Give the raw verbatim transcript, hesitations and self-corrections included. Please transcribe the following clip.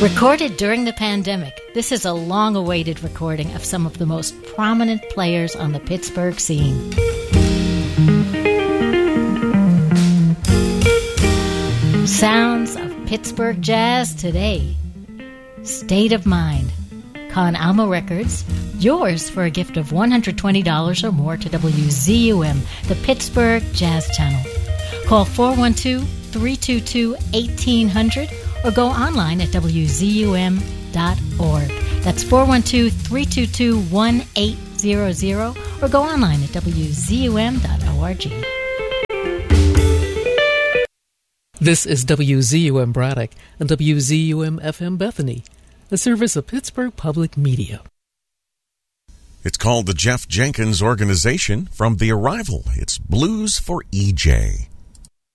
Recorded during the pandemic, this is a long-awaited recording of some of the most prominent players on the Pittsburgh scene. Sounds of Pittsburgh jazz today. State of Mind. Con Alma Records, yours for a gift of one hundred twenty dollars or more to W Z U M, the Pittsburgh Jazz Channel. Call four one two, three two two, one eight hundred or go online at W Z U M dot org. That's four one two, three two two, one eight hundred or go online at W Z U M dot org. This is W Z U M Braddock and W Z U M F M Bethany, a service of Pittsburgh Public Media. It's called the Jeff Jenkins Organization. From The Arrival, it's Blues for E J.